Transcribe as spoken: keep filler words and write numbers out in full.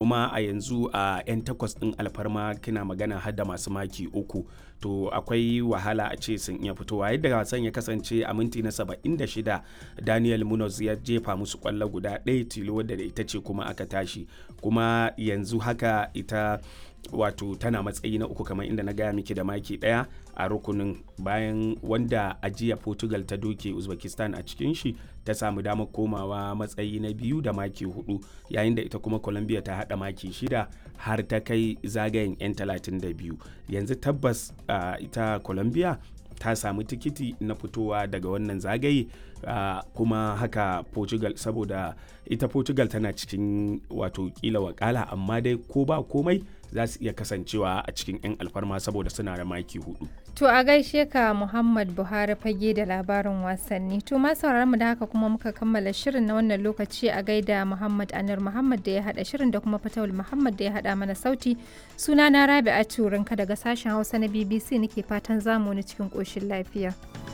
kuma a yanzu a 'yan takwas ɗin alfarma kina magana har da masu maki uku, to akwai wahala a ce sun iya fitowa. Yadda wasan ya kasance a minti na saba'in da shida Daniel Munoz ya jefa musu kwallo guda ɗaya tilo wadda da ita ce kuma aka tashi, kuma yanzu haka ita wato tana matsayi na uku kamar inda na gaya miki da maki ɗaya a rukunin, bayan wanda ajiya Portugal ta doke Uzbekistan a cikin shi ta samu damar komawa matsayi na biyu da maki hudu, yayin da ita kuma Colombia ta hada maki shida har ta kai zagayen 'yan talatin da biyu. Yanzu tabbas uh, ita Colombia ta samu tikiti na fitowa daga wannan zagaye, uh, kuma haka Portugal, saboda ita Portugal tana cikin wato kila wakala, amma dai ko ba komai za su iya kasancewa a cikin 'yan alfarma saboda suna da maki hudu. To a gaishe ka Muhammad Buhari fage da labarin wasanni. To ma sauraron mu da haka kuma muka kammala shirin na wannan lokaci, a gaida Muhammad Anur Muhammad da ya hada shirin da kuma Fatawul Muhammad da ya hada mana sauti. Suna na Rabi'atu Rinka daga sashen Hausa na B B C nake fatan zamu ni cikin koshin lafiya.